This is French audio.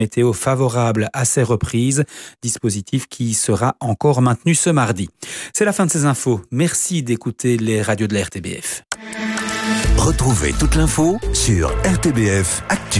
météo favorable à ces reprises, dispositif qui sera encore maintenu ce mardi. C'est la fin de ces infos. Merci d'écouter les radios de la RTBF. Retrouvez toute l'info sur RTBF Actu.